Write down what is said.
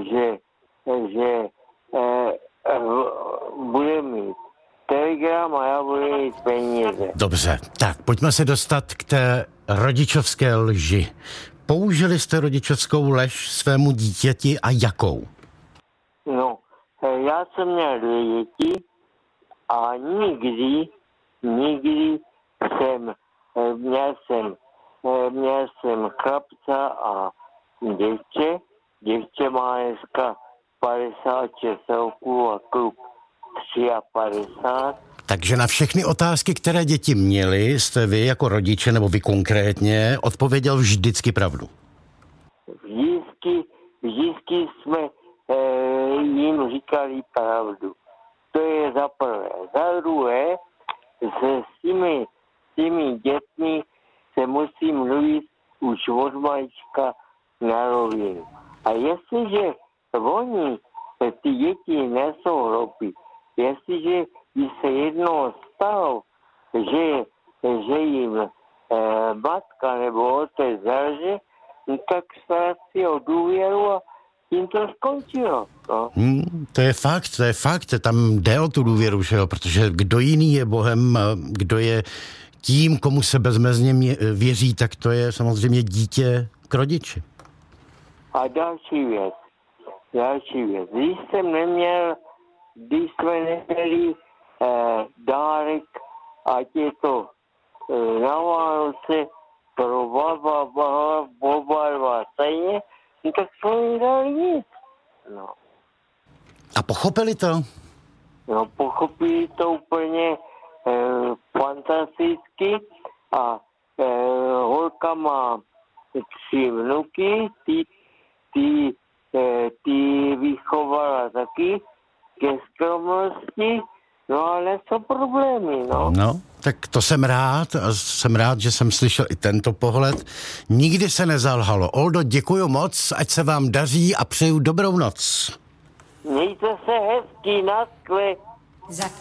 že bude mít telegram a já budu mít peníze. Dobře, tak pojďme se dostat k té rodičovské lži. Použili jste rodičovskou lež svému dítěti a jakou? No, já jsem měl 2 děti a nikdy měl jsem chlapce a děvče. Děvče má dneska 56 roků a kluk 53. Takže na všechny otázky, které děti měly, jste vy jako rodiče, nebo vy konkrétně, odpověděl vždycky pravdu. Vždycky jsme jim říkali pravdu. To je za prvé. Za druhé, s těmi dětmi se musí mluvit už od malička na rovinu. A jestliže oni, ty děti nesou hloupí, jestliže by se jednou stalo, že jim matka nebo otec zelže, tak ztratí o důvěru a tím to skončilo. No. To je fakt. Tam jde o tu důvěru, že jo? Protože kdo jiný je Bohem, kdo je tím, komu se bezmezně věří, tak to je samozřejmě dítě k rodiči. A další věc. Když jsme neměli dárek, ať je to na Vánoce pro oba dva stejně, tak jsme nedali nic. No. A pochopili to? No, pochopili to úplně fantasticky a holka má 3 vnuky, ty vychovala taky ke skromnosti, no ale jsou problémy, no. No, tak to jsem rád a jsem rád, že jsem slyšel i tento pohled. Nikdy se nezalhalo. Oldo, děkuju moc, ať se vám daří a přeju dobrou noc. Mějte se hezky, naschle. Za